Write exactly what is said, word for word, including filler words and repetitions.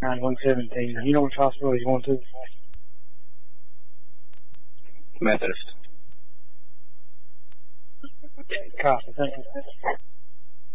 nine one seventeen. You know which hospital he's going to? Methodist. Copy. Thank you.